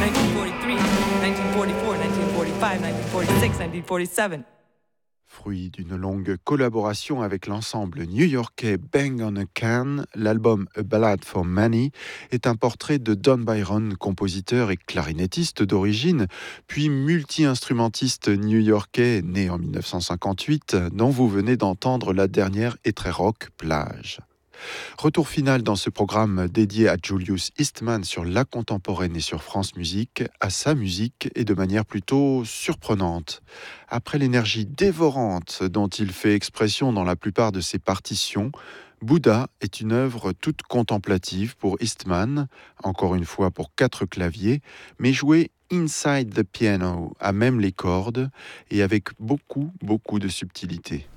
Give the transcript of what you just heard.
1943, 1944, 1945, 1946, 1947. Fruit d'une longue collaboration avec l'ensemble new-yorkais Bang on a Can, l'album A Ballad for Money est un portrait de Don Byron, compositeur et clarinettiste d'origine, puis multi-instrumentiste new-yorkais né en 1958, dont vous venez d'entendre la dernière et très rock Plage. Retour final dans ce programme dédié à Julius Eastman sur la contemporaine et sur France Musique, à sa musique et de manière plutôt surprenante. Après l'énergie dévorante dont il fait expression dans la plupart de ses partitions, Bouddha est une œuvre toute contemplative pour Eastman, encore une fois pour 4 claviers, mais jouée inside the piano, à même les cordes, et avec beaucoup de subtilité.